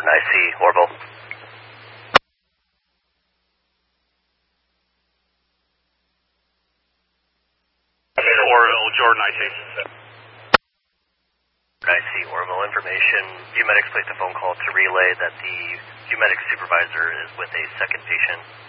I see. Orville. Orville, Jordan, I see. I see. Orville information. Medics placed a phone call to relay that the medic supervisor is with a second patient.